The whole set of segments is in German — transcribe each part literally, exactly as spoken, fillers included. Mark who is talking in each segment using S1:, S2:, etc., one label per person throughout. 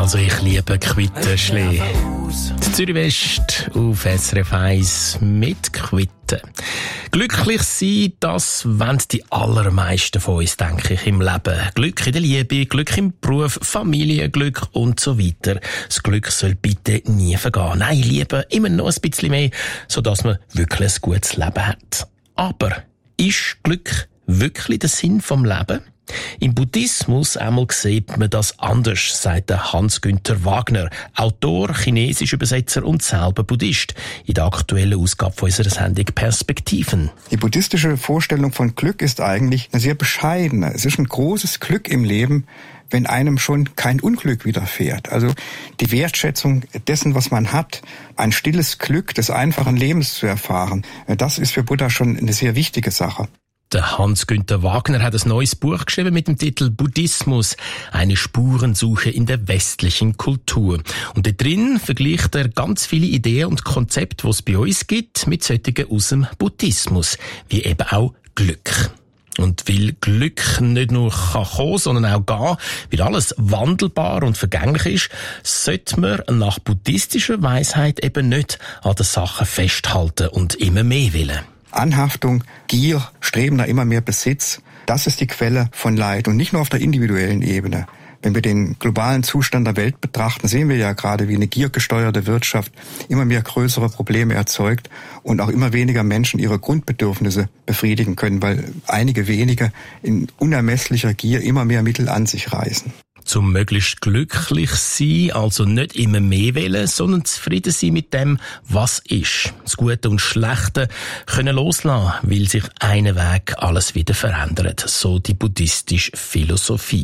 S1: Also ich liebe Quittenschlee. Die Zürich West auf S R F eins mit Quitten. Glücklich sein, das wollen die allermeisten von uns, denke ich, im Leben. Glück in der Liebe, Glück im Beruf, Familienglück und so weiter. Das Glück soll bitte nie vergehen. Nein, lieber immer noch ein bisschen mehr, sodass man wirklich ein gutes Leben hat. Aber ist Glück wirklich der Sinn vom Leben? Im Buddhismus einmal sieht man das anders, sagt der Hans-Günther Wagner, Autor, chinesischer Übersetzer und selber Buddhist, in der aktuellen Ausgabe unserer Sendung Perspektiven.
S2: Die buddhistische Vorstellung von Glück ist eigentlich eine sehr bescheidene. Es ist ein großes Glück im Leben, wenn einem schon kein Unglück widerfährt. Also die Wertschätzung dessen, was man hat, ein stilles Glück des einfachen Lebens zu erfahren, das ist für Buddha schon eine sehr wichtige Sache.
S1: Der Hans-Günther Wagner hat ein neues Buch geschrieben mit dem Titel Buddhismus, eine Spurensuche in der westlichen Kultur. Und da drin vergleicht er ganz viele Ideen und Konzepte, die es bei uns gibt, mit solchen aus dem Buddhismus, wie eben auch Glück. Und weil Glück nicht nur kommen kann, sondern auch gehen, weil alles wandelbar und vergänglich ist, sollte man nach buddhistischer Weisheit eben nicht an den Sachen festhalten und immer mehr wollen.
S2: Anhaftung, Gier, Streben nach immer mehr Besitz, das ist die Quelle von Leid und nicht nur auf der individuellen Ebene. Wenn wir den globalen Zustand der Welt betrachten, sehen wir ja gerade, wie eine giergesteuerte Wirtschaft immer mehr größere Probleme erzeugt und auch immer weniger Menschen ihre Grundbedürfnisse befriedigen können, weil einige wenige in unermesslicher Gier immer mehr Mittel an sich reißen.
S1: Zum möglichst glücklich sein, also nicht immer mehr wollen, sondern zufrieden sein mit dem, was ist. Das Gute und Schlechte können loslassen, weil sich einen Weg alles wieder verändert. So die buddhistische Philosophie.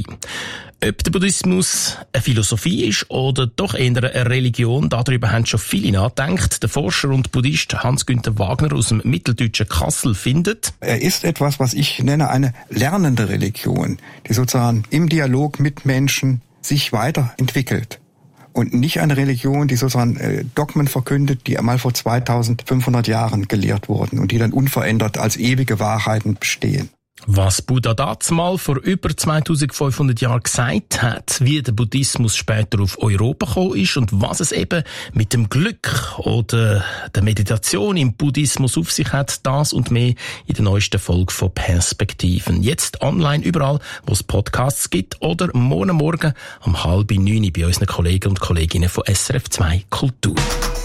S1: Ob der Buddhismus eine Philosophie ist oder doch eher eine Religion, darüber haben schon viele nachgedacht. Der Forscher und Buddhist Hans-Günther Wagner aus dem mitteldeutschen Kassel findet:
S2: Er ist etwas, was ich nenne, eine lernende Religion, die sozusagen im Dialog mit Menschen sich weiterentwickelt. Und nicht eine Religion, die sozusagen äh, Dogmen verkündet, die einmal vor zweitausendfünfhundert Jahren gelehrt wurden und die dann unverändert als ewige Wahrheiten bestehen.
S1: Was Buddha dazumal vor über zweitausendfünfhundert Jahren gesagt hat, wie der Buddhismus später auf Europa gekommen ist und was es eben mit dem Glück oder der Meditation im Buddhismus auf sich hat, das und mehr in der neuesten Folge von Perspektiven. Jetzt online überall, wo es Podcasts gibt oder morgen Morgen um halb neun bei unseren Kollegen und Kolleginnen von S R F zwei Kultur.